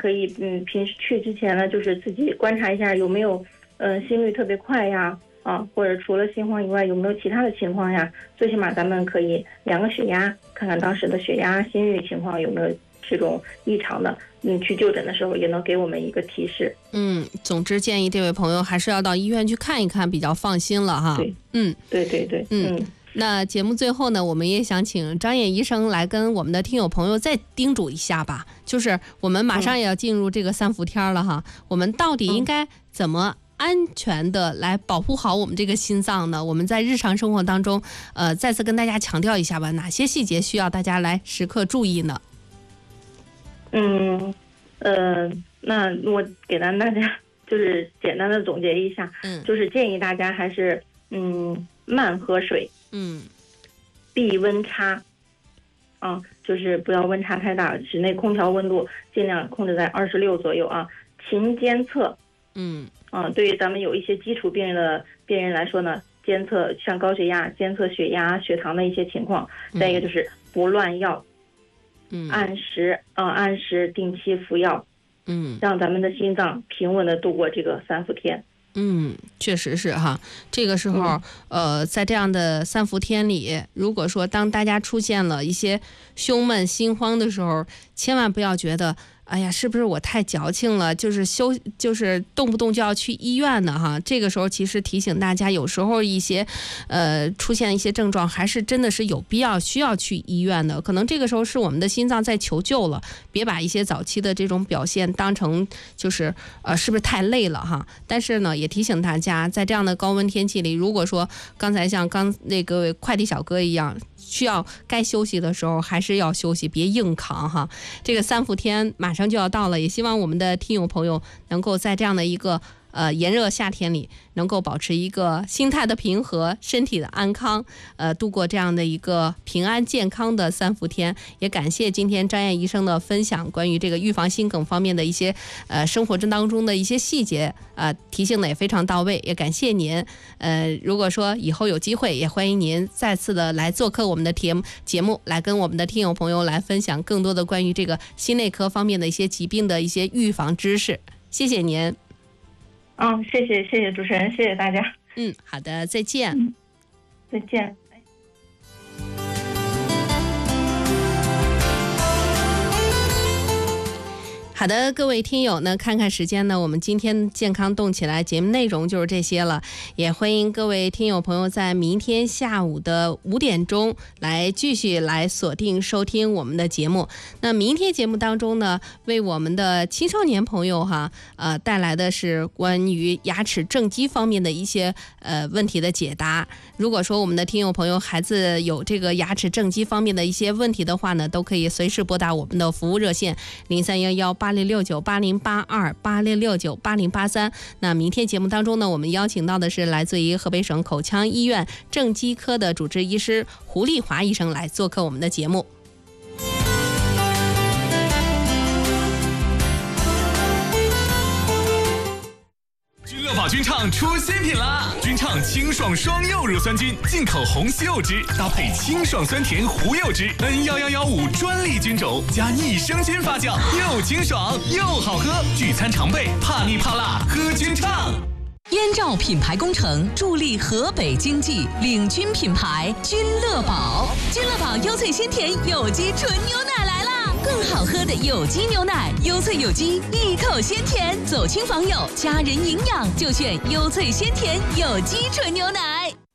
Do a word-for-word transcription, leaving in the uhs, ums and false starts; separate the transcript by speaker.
Speaker 1: 可以嗯平时去之前呢，就是自己观察一下有没有嗯、呃、心率特别快呀。啊，或者除了心慌以外，有没有其他的情况呀？最起码咱们可以量个血压，看看当时的血压、心率情况有没有这种异常的。嗯，去就诊的时候也能给我们一个提示。
Speaker 2: 嗯，总之建议这位朋友还是要到医院去看一看，比较放心了哈。
Speaker 1: 对，
Speaker 2: 嗯，
Speaker 1: 对对对，
Speaker 2: 嗯。嗯，那节目最后呢，我们也想请张燕医生来跟我们的听友朋友再叮嘱一下吧，就是我们马上也要进入这个三伏天了哈，嗯、我们到底应该怎么安全的来保护好我们这个心脏呢？我们在日常生活当中，呃，再次跟大家强调一下吧，哪些细节需要大家来时刻注意呢？
Speaker 1: 嗯，呃，那我给大家就是简单的总结一下，嗯，就是建议大家还是嗯慢喝水，嗯，避温差，啊，就是不要温差太大，室内空调温度尽量控制在二十六左右啊，勤监测，嗯。嗯，对于咱们有一些基础病人的病人来说呢，监测像高血压、监测血压、血糖的一些情况。再一个就是不乱药，嗯，按时呃按时定期服药，嗯，让咱们的心脏平稳的度过这个三伏天。
Speaker 2: 嗯，确实是哈。这个时候，嗯、呃，在这样的三伏天里，如果说当大家出现了一些胸闷、心慌的时候，千万不要觉得，哎呀，是不是我太矫情了？就是休，就是动不动就要去医院呢？哈，这个时候其实提醒大家，有时候一些，呃，出现一些症状，还是真的是有必要需要去医院的。可能这个时候是我们的心脏在求救了，别把一些早期的这种表现当成就是呃，是不是太累了哈？但是呢，也提醒大家，在这样的高温天气里，如果说刚才像刚那个快递小哥一样，需要该休息的时候还是要休息，别硬扛哈。这个三伏天马上就要到了，也希望我们的听友朋友能够在这样的一个呃炎热夏天里，能够保持一个心态的平和，身体的安康，呃，度过这样的一个平安健康的三伏天。也感谢今天张燕医生的分享，关于这个预防心梗方面的一些呃生活当中的一些细节，呃，提醒的也非常到位，也感谢您。呃，如果说以后有机会，也欢迎您再次的来做客我们的节目节目，来跟我们的听友朋友来分享更多的关于这个心内科方面的一些疾病的一些预防知识。谢谢您。
Speaker 1: 嗯，谢谢谢谢主持人，谢谢大家。
Speaker 2: 嗯，好的，再见。
Speaker 1: 嗯，再见。
Speaker 2: 好的，各位听友呢，看看时间呢，我们今天健康动起来节目内容就是这些了，也欢迎各位听友朋友在明天下午的五点钟来继续来锁定收听我们的节目。那明天节目当中呢，为我们的青少年朋友哈，呃，带来的是关于牙齿正畸方面的一些呃问题的解答。如果说我们的听友朋友孩子有这个牙齿正畸方面的一些问题的话呢，都可以随时拨打我们的服务热线零三幺幺八零六九八零八二八零六九八零八三。那明天节目当中呢，我们邀请到的是来自于河北省口腔医院正畸科的主治医师胡丽华医生来做客我们的节目。
Speaker 3: 君乐宝君畅出新品啦！君畅清爽双柚乳酸菌，进口红西柚汁，搭配清爽酸甜胡柚汁 N 一一一五专利菌种，加益生菌发酵，又清爽又好喝。聚餐常备，怕腻怕辣，喝君畅。
Speaker 4: 燕赵品牌工程助力河北经济，领军品牌君乐宝。君乐宝优萃鲜甜有机纯牛奶来啦！更好喝的有机牛奶，优萃有机，一口鲜甜，走亲访友，家人营养就选优萃鲜甜有机纯牛奶。